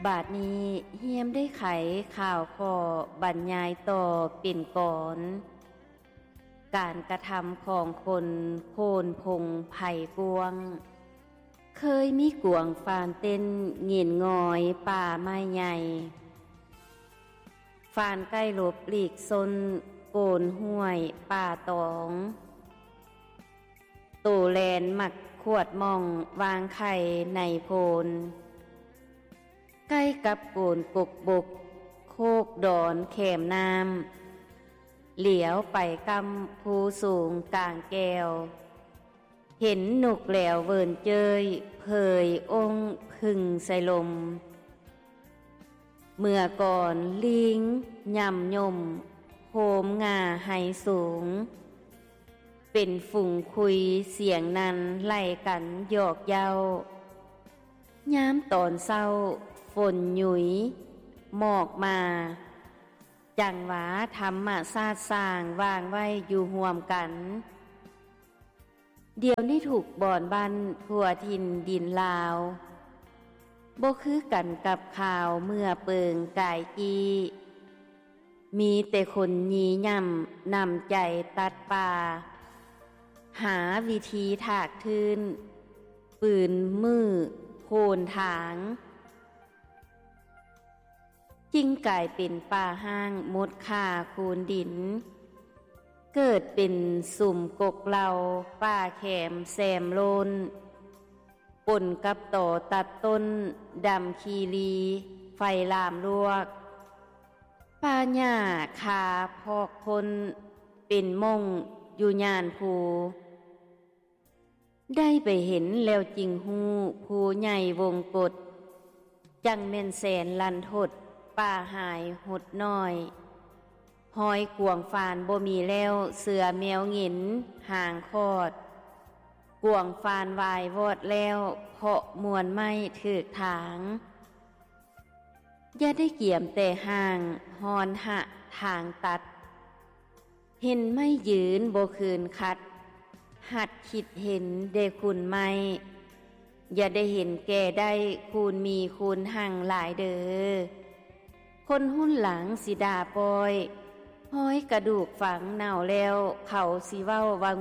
บาดนี้เฮียมได้ไขข่าวข้อบรรยายต่อเป็นก่อนการกระทำของคนโคนพงไผ่กวงเคยมีกวงฟานเต้นเงียนงอยป่าไม้ใหญ่ฟานใกล้หลบหลีกซนโกนห้วยป่าตองโตแลนหมักขวดมองวางไข่ในโพนใกล้กับโกนกกบกโคกดอนแขมน้ำเหลียวไปกำภูสูงกลางแก้วเห็นหนุกแหลวเวินเจยเผยองค์พึ่งใส่ลมเมื่อก่อนลิงย่ำยมโหมงาไห้สูงเป็นฝุ่งคุยเสียงนั้นไล่กันหยอกเย้าย้ำตอนเศร้าฝนหยุยหมอกมาจังหวาธรรมศาสตร์สร้างวางไว้อยู่ห่วมกันเดี๋ยวนี้ถูกบ่อนบันทั่วถิ่นดินลาวบ่คือกันกับข่าวเมื่อเปิงกายกีมีแต่คนยีย่ำนำใจตัดป่าหาวิธีถากทืนปืนมือโคนถางจึงกลายเป็นป่าห้างมดค่าคูนดินเกิดเป็นสุ่มกกเหล่าป่าแขมแซมโลนปนกับต่อตัดต้นดำคีรีไฟลามลวกป่าหญ้าคาพอกคนเป็นมงอยู่ย่านภูได้ไปเห็นแล้วจริงหูภูใหญ่วงกฏจังแม่นแสนลันทดป่าหายหดน้อยหอยกวงฟานบ่มีแล้วเสือแมวหงินห่างคอดกวงฟานวายวอดแล้วเพาะมวนไม่ถึกถางอย่าได้เกี่ยมแต่ห่างหอนหะทางตัดเห็นไม่ยืนบ่คืนคัดหัดคิดเห็นได้คุณไม่อย่าได้เห็นแก่ได้คูณมีคูณหั่งหลายเด้อคนหุ้นหลังสิดาปอยห้อยกระดูกฝังเน่าแล้วเขาสิเว้าว่า